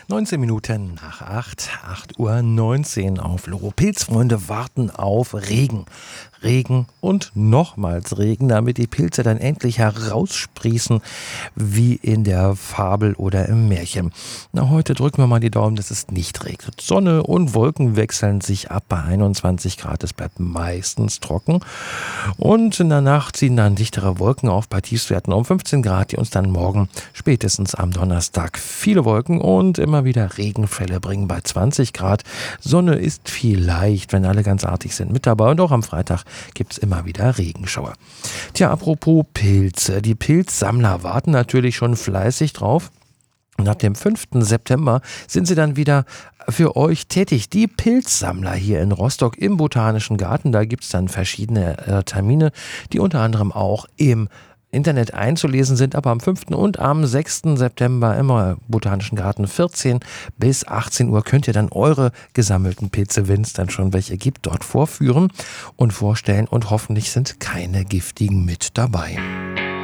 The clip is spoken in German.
19 Minuten nach 8 Uhr 19 auf Loro. Pilzfreunde warten auf Regen. Regen und nochmals Regen, damit die Pilze dann endlich heraussprießen, wie in der Fabel oder im Märchen. Na, heute drücken wir mal die Daumen, dass es nicht regnet. Sonne und Wolken wechseln sich ab bei 21 Grad. Es bleibt meistens trocken. Und in der Nacht ziehen dann dichtere Wolken auf bei Tiefstwerten um 15 Grad, die uns dann morgen spätestens am Donnerstag viele Wolken und immer wieder Regenfälle bringen bei 20 Grad. Sonne ist vielleicht, wenn alle ganz artig sind, mit dabei. Und auch am Freitag gibt es immer wieder Regenschauer. Tja, apropos Pilze. Die Pilzsammler warten natürlich schon fleißig drauf. Nach dem 5. September sind sie dann wieder für euch tätig. Die Pilzsammler hier in Rostock im Botanischen Garten. Da gibt es dann verschiedene Termine, die unter anderem auch im Internet einzulesen sind, aber am 5. und am 6. September im Botanischen Garten 14 bis 18 Uhr könnt ihr dann eure gesammelten Pilze, wenn es dann schon welche gibt, dort vorführen und vorstellen und hoffentlich sind keine giftigen mit dabei.